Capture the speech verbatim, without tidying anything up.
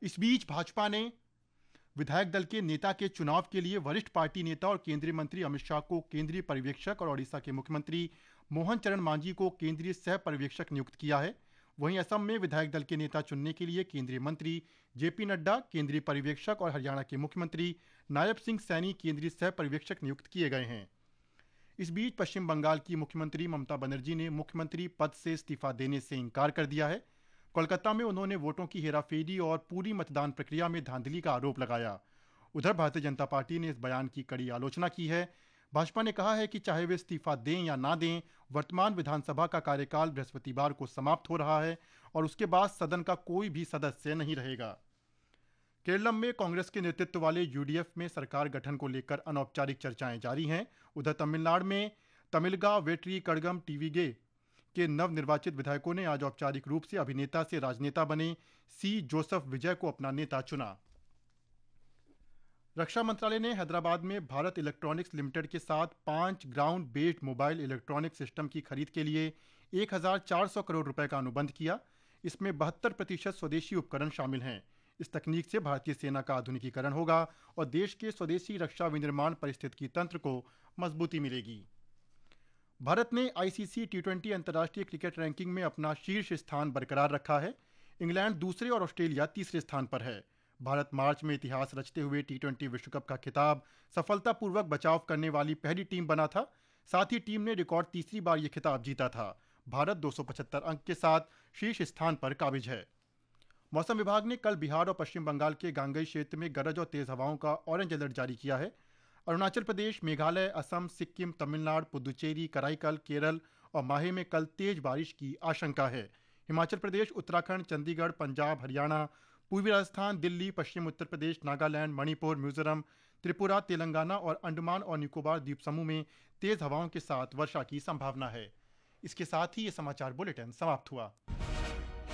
इस बीच भाजपा ने विधायक दल के नेता के चुनाव के लिए वरिष्ठ पार्टी नेता और केंद्रीय मंत्री अमित शाह को केंद्रीय पर्यवेक्षक और ओडिशा के मुख्यमंत्री मोहन चरण मांझी को केंद्रीय सह पर्यवेक्षक नियुक्त किया है। वहीं असम में विधायक दल के नेता चुनने के लिए केंद्रीय मंत्री जेपी नड्डा केंद्रीय पर्यवेक्षक और हरियाणा के मुख्यमंत्री नायब सिंह सैनी केंद्रीय सह पर्यवेक्षक नियुक्त किए गए हैं। इस बीच पश्चिम बंगाल की मुख्यमंत्री ममता बनर्जी ने मुख्यमंत्री पद से इस्तीफा देने से इंकार कर दिया है। कोलकाता में उन्होंने वोटों की हेराफेरी और पूरी मतदान प्रक्रिया में धांधली का आरोप लगाया। उधर भारतीय जनता पार्टी ने इस बयान की कड़ी आलोचना की है। भाजपा ने कहा है कि चाहे वे इस्तीफा दें या ना दें, वर्तमान विधानसभा का कार्यकाल बृहस्पतिवार को समाप्त हो रहा है और उसके बाद सदन का कोई भी सदस्य नहीं रहेगा। केरलम में कांग्रेस के नेतृत्व वाले यूडीएफ में सरकार गठन को लेकर अनौपचारिक चर्चाएं जारी हैं। उधर तमिलनाडु में तमिलगा वेट्री कड़गम टीवीगे के नवनिर्वाचित विधायकों ने आज औपचारिक रूप से अभिनेता से राजनेता बने सी जोसेफ विजय को अपना नेता चुना। रक्षा मंत्रालय ने हैदराबाद में भारत इलेक्ट्रॉनिक्स लिमिटेड के साथ पांच ground based mobile electronic system की खरीद के लिए एक हज़ार चार सौ करोड़ रुपए का अनुबंध किया। इसमें बहत्तर प्रतिशत स्वदेशी उपकरण शामिल हैं। इस तकनीक से भारतीय सेना का आधुनिकीकरण होगा और देश के स्वदेशी रक्षा विनिर्माण परिस्थितिकी तंत्र को मजबूती मिलेगी। भारत ने आईसीसी टी ट्वेंटी अंतर्राष्ट्रीय क्रिकेट रैंकिंग में अपना शीर्ष स्थान बरकरार रखा है। इंग्लैंड दूसरे और ऑस्ट्रेलिया तीसरे स्थान पर है। भारत मार्च में इतिहास रचते हुए टी ट्वेंटी विश्व कप का खिताब सफलतापूर्वक बचाव करने वाली पहली टीम बना था। साथ ही टीम ने रिकॉर्ड तीसरी बार यह खिताब जीता था। भारत दो सौ पचहत्तर अंक के साथ शीर्ष स्थान पर काबिज है। मौसम विभाग ने कल बिहार और पश्चिम बंगाल के गांगेय क्षेत्र में गरज और तेज हवाओं का ऑरेंज अलर्ट जारी किया है। अरुणाचल प्रदेश, मेघालय, असम, सिक्किम, तमिलनाडु, पुदुचेरी, कराईकल, केरल और माहे में कल तेज बारिश की आशंका है। हिमाचल प्रदेश, उत्तराखंड, चंडीगढ़, पंजाब, हरियाणा, पूर्वी राजस्थान, दिल्ली, पश्चिम उत्तर प्रदेश, नागालैंड, मणिपुर, मिजोरम, त्रिपुरा, तेलंगाना और अंडमान और निकोबार द्वीप समूह में तेज हवाओं के साथ वर्षा की संभावना है। इसके साथ ही ये समाचार बुलेटिन समाप्त हुआ।